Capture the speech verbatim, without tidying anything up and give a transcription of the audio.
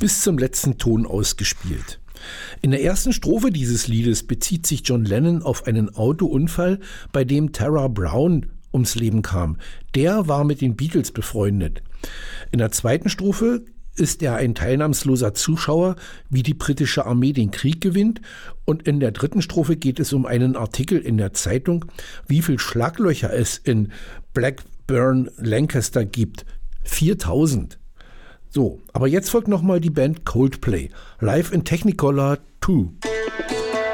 bis zum letzten Ton ausgespielt. In der ersten Strophe dieses Liedes bezieht sich John Lennon auf einen Autounfall, bei dem Tara Brown ums Leben kam. Der war mit den Beatles befreundet. In der zweiten Strophe ist er ein teilnahmsloser Zuschauer, wie die britische Armee den Krieg gewinnt. Und in der dritten Strophe geht es um einen Artikel in der Zeitung, wie viel Schlaglöcher es in Blackburn Lancaster gibt. viertausend. So, aber jetzt folgt nochmal die Band Coldplay. Live in Technicolor zwei.